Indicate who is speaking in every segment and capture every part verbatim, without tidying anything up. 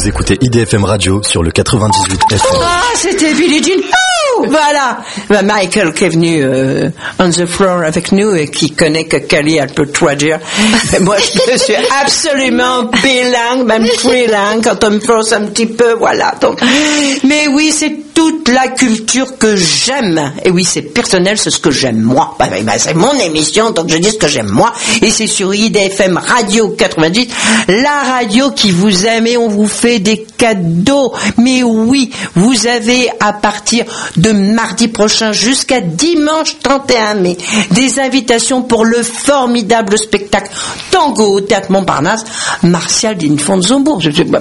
Speaker 1: Vous écoutez I D F M Radio sur le quatre-vingt-dix-huit F M.
Speaker 2: Ah, c'était Billie Jean. Oh, voilà. Bah, Michael qui est venu euh, on the floor avec nous et qui connaît que Kelly, elle peut traduire. Moi, je suis absolument bilingue, même trilingue quand on me force un petit peu, voilà. Donc, mais oui, c'est toute la culture que j'aime. Et oui, c'est personnel, c'est ce que j'aime moi. Bah, bah, c'est mon émission, donc je dis ce que j'aime moi. Et c'est sur I D F M Radio quatre-vingt-dix, la radio qui vous aime et on vous fait des cadeaux. Mais oui, vous avez à partir de mardi prochain jusqu'à dimanche trente et un mai des invitations pour le formidable spectacle Tango au Théâtre Montparnasse, Martial d'Infonzombourg.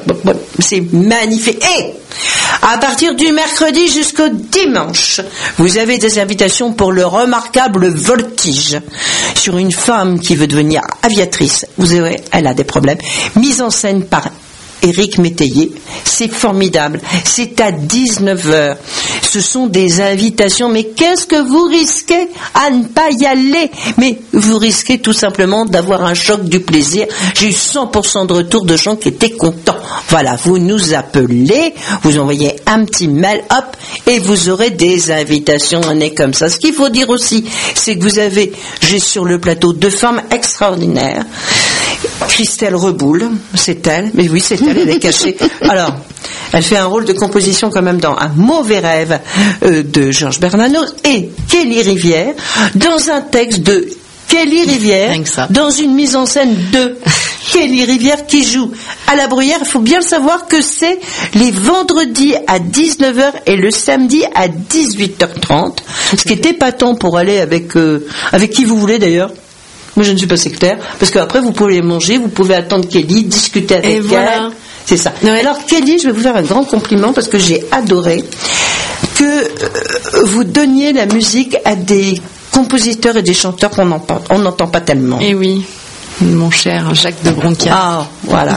Speaker 2: C'est magnifique. Et à partir du mercredi jusqu'au dimanche, vous avez des invitations pour le remarquable Voltige sur une femme qui veut devenir aviatrice. Vous savez, elle a des problèmes. Mise en scène par Éric Métayer, c'est formidable, c'est à dix-neuf heures. Ce sont des invitations, mais qu'est-ce que vous risquez à ne pas y aller? Mais vous risquez tout simplement d'avoir un choc du plaisir. J'ai eu cent pour cent de retour de gens qui étaient contents. Voilà, vous nous appelez, vous envoyez un petit mail, hop, et vous aurez des invitations. On est comme ça. Ce qu'il faut dire aussi, c'est que vous avez, j'ai sur le plateau deux femmes extraordinaires. Christelle Reboul, c'est elle, mais oui, c'est elle, elle est cachée. Alors, elle fait un rôle de composition quand même dans Un mauvais rêve euh, de Georges Bernanos, et Kelly Rivière dans un texte de Kelly Rivière, dans une mise en scène de Kelly Rivière qui joue à la Bruyère. Il faut bien le savoir que c'est les vendredis à dix-neuf heures et le samedi à dix-huit heures trente, ce qui est épatant pour aller avec, euh, avec qui vous voulez d'ailleurs. Moi, je ne suis pas sectaire, parce qu'après, vous pouvez manger, vous pouvez attendre Kelly, discuter avec
Speaker 3: et
Speaker 2: elle.
Speaker 3: voilà.
Speaker 2: C'est ça. Ouais. Alors, Kelly, je vais vous faire un grand compliment, parce que j'ai adoré que euh, vous donniez la musique à des compositeurs et des chanteurs qu'on n'entend, on n'entend pas tellement.
Speaker 3: Et oui, mon cher Jacques de Bronca.
Speaker 2: Ah, voilà.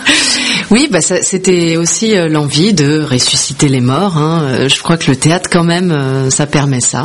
Speaker 3: Oui, bah ça, c'était aussi euh, l'envie de ressusciter les morts. Hein. Euh, je crois que le théâtre, quand même, euh, ça permet ça.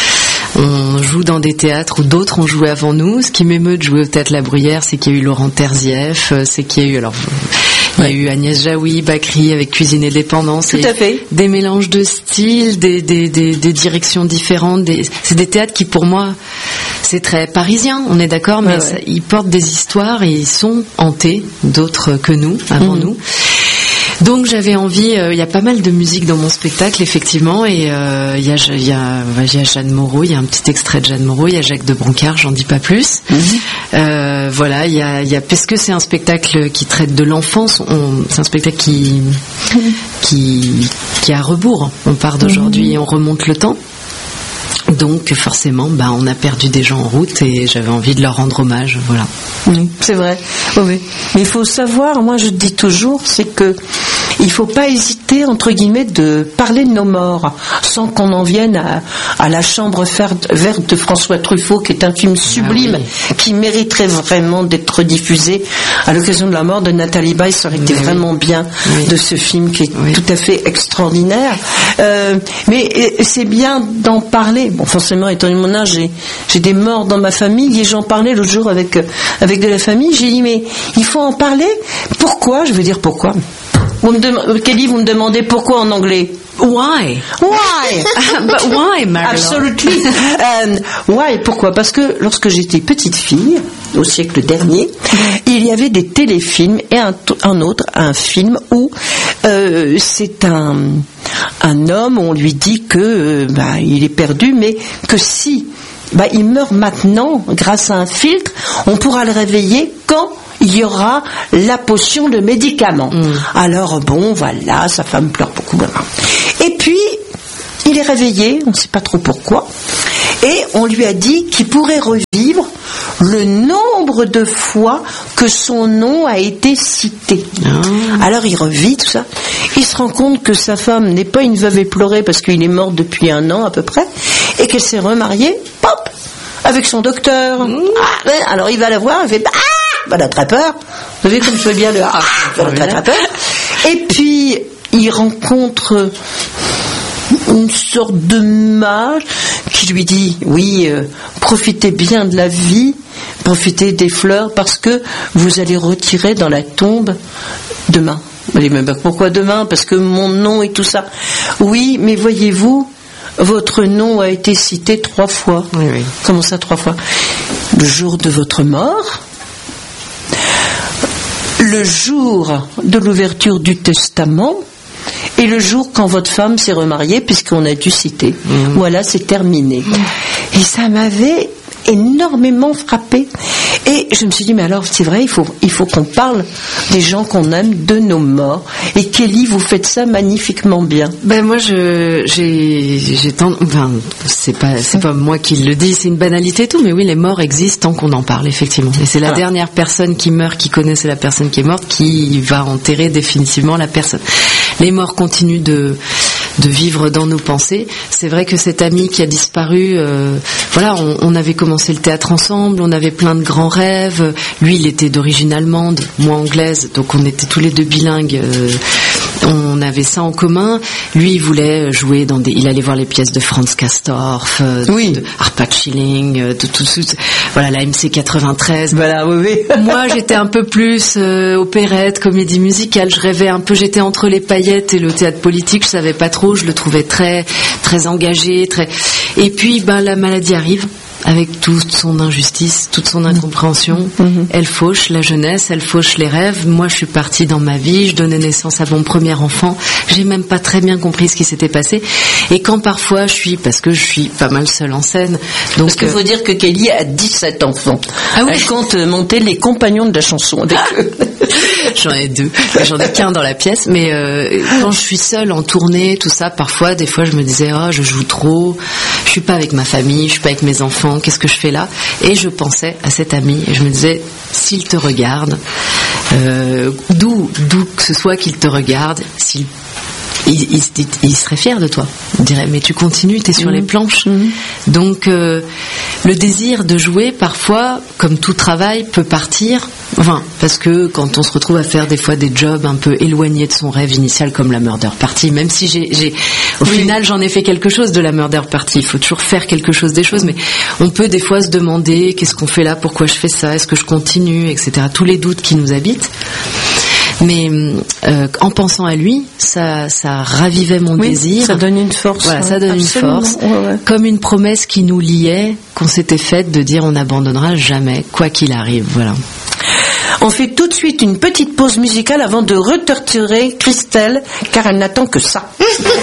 Speaker 3: On joue dans des théâtres où d'autres ont joué avant nous. Ce qui m'émeut de jouer au Théâtre La Bruyère, c'est qu'il y a eu Laurent Terzieff, c'est qu'il y a eu alors il y a eu Agnès Jaoui, Bakri avec Cuisine et Dépendance.
Speaker 2: Tout à fait.
Speaker 3: Des mélanges de styles, des, des, des, des directions différentes. Des, c'est des théâtres qui, pour moi, c'est très parisien, on est d'accord, mais ouais, ouais. Ça, ils portent des histoires et ils sont hantés d'autres que nous, avant mmh. nous. Donc j'avais envie, il euh, y a pas mal de musique dans mon spectacle effectivement, et il euh, y, y, y, y a Jeanne Moreau, il y a un petit extrait de Jeanne Moreau, il y a Jacques de Broncard, j'en dis pas plus. Mmh. Euh, voilà, il y a, y a parce que c'est un spectacle qui traite de l'enfance, on, c'est un spectacle qui mmh. qui qui est à rebours. On part d'aujourd'hui mmh. et on remonte le temps. Donc forcément, bah, on a perdu des gens en route et j'avais envie de leur rendre hommage, voilà.
Speaker 2: Oui, c'est vrai. Oh, oui. Mais il faut savoir, moi je dis toujours, c'est que il faut pas hésiter, entre guillemets, de parler de nos morts, sans qu'on en vienne à, à La Chambre verte de François Truffaut, qui est un film sublime, ah oui. qui mériterait vraiment d'être diffusé à l'occasion de la mort de Nathalie Baye. Ça aurait été oui, vraiment oui. bien oui. de ce film qui est oui. tout à fait extraordinaire. Euh, mais c'est bien d'en parler. Bon, forcément, étant donné mon âge, j'ai, j'ai des morts dans ma famille, et j'en parlais l'autre jour avec, avec de la famille. J'ai dit, mais il faut en parler. Pourquoi? Je veux dire pourquoi. Vous me dem- Kelly, vous me demandez pourquoi en anglais?
Speaker 3: Why?
Speaker 2: Why?
Speaker 3: But why, Marilyn?
Speaker 2: Absolutely. Um, why? Pourquoi? Parce que lorsque j'étais petite fille, au siècle dernier, il y avait des téléfilms et un, un autre, un film où euh, c'est un, un homme, on lui dit que euh, bah, il est perdu, mais que si bah, il meurt maintenant grâce à un filtre, on pourra le réveiller quand il y aura la potion de médicaments. Mmh. Alors bon, voilà, sa femme pleure beaucoup. Et puis, il est réveillé, on ne sait pas trop pourquoi, et on lui a dit qu'il pourrait revivre le nombre de fois que son nom a été cité. Mmh. Alors il revit tout ça. Il se rend compte que sa femme n'est pas une veuve éplorée parce qu'il est mort depuis un an à peu près, et qu'elle s'est remariée, pop, avec son docteur. Mmh. Ah, alors il va la voir, il fait ah, bah, l'attrapeur. Vous savez comme je fais bien le ah, bah, l'attrapeur. Et puis il rencontre une sorte de mage qui lui dit oui, euh, profitez bien de la vie, profitez des fleurs parce que vous allez retirer dans la tombe demain On dit, mais ben, pourquoi demain? Parce que mon nom et tout ça. Oui, mais voyez-vous, votre nom a été cité trois fois.
Speaker 3: Oui, oui.
Speaker 2: Comment ça, trois fois? Le jour de votre mort, le jour de l'ouverture du testament, et le jour quand votre femme s'est remariée, puisqu'on a dû citer. Mmh. Voilà, c'est terminé. Mmh. Et ça m'avait énormément frappé. Et je me suis dit, mais alors, c'est vrai, il faut, il faut qu'on parle des gens qu'on aime, de nos morts. Et Kelly, vous faites ça magnifiquement bien.
Speaker 3: Ben, moi, je, j'ai, j'ai tant, enfin, c'est pas, c'est pas moi qui le dis, c'est une banalité et tout, mais oui, les morts existent tant qu'on en parle, effectivement. Et c'est la ah. dernière personne qui meurt, qui connaissait la personne qui est morte, qui va enterrer définitivement la personne. Les morts continuent de, de vivre dans nos pensées. C'est vrai que cet ami qui a disparu, euh, voilà, on, on avait commencé le théâtre ensemble, on avait plein de grands rêves. Lui, il était d'origine allemande, moi anglaise, donc on était tous les deux bilingues. Euh, on avait ça en commun. Lui, il voulait jouer dans des, il allait voir les pièces de Franz Castorf, euh,
Speaker 2: oui.
Speaker 3: de Arpad Schilling, de tout, tout, tout, voilà, la M C quatre-vingt-treize.
Speaker 2: Voilà, oui, oui.
Speaker 3: Moi, j'étais un peu plus euh, opérette, comédie musicale. Je rêvais un peu, j'étais entre les paillettes et le théâtre politique. Je savais pas trop. Je le trouvais très, très engagé, très. Et puis, ben, la maladie arrive. Avec toute son injustice, toute son incompréhension, mmh. Elle fauche la jeunesse, elle fauche les rêves. Moi, je suis partie dans ma vie, je donnais naissance à mon premier enfant. J'ai même pas très bien compris ce qui s'était passé. Et quand parfois je suis, parce que je suis pas mal seule en scène, donc
Speaker 2: parce qu'il faut dire que Kelly a dix-sept enfants.
Speaker 3: Ah oui.
Speaker 2: Elle compte monter les compagnons de la chanson avec eux.
Speaker 3: J'en ai deux, j'en ai qu'un dans la pièce. Mais euh, quand je suis seule en tournée, tout ça, parfois, des fois, je me disais, oh, je joue trop, je suis pas avec ma famille, je suis pas avec mes enfants. Qu'est-ce que je fais là? Et je pensais à cet ami et je me disais, s'il te regarde, euh, d'où, d'où que ce soit qu'il te regarde, s'il Il, il, il, il serait fier de toi. On dirait, mais tu continues, t'es sur mmh. les planches. Mmh. Donc, euh, le désir de jouer, parfois, comme tout travail, peut partir. Enfin, parce que quand on se retrouve à faire des fois des jobs un peu éloignés de son rêve initial, comme la Murder Party, même si j'ai, j'ai au oui. final, j'en ai fait quelque chose de la Murder Party. Il faut toujours faire quelque chose des choses, mais on peut des fois se demander, qu'est-ce qu'on fait là, pourquoi je fais ça, est-ce que je continue, et cetera. Tous les doutes qui nous habitent. Mais euh, en pensant à lui, ça, ça ravivait mon
Speaker 2: oui,
Speaker 3: désir.
Speaker 2: Ça donne une force.
Speaker 3: Voilà, ça donne
Speaker 2: absolument.
Speaker 3: une force.
Speaker 2: Ouais, ouais.
Speaker 3: Comme une promesse qui nous liait, qu'on s'était faite de dire on n'abandonnera jamais, quoi qu'il arrive. Voilà.
Speaker 2: On fait tout de suite une petite pause musicale avant de retorturer Christelle, car elle n'attend que ça.